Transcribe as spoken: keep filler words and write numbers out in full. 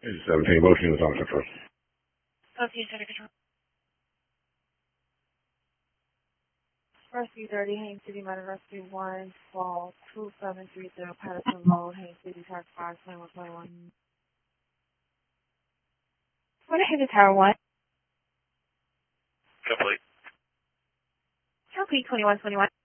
seventeen, motion units on control. Okay, center control. Rescue thirty, Haines City, Mountain Rescue one, fall two seven three zero, Patterson Road, Haines City, Park five, twenty-one twenty-one. What ahead to Tower one? Complete. Complete, twenty-one twenty-one.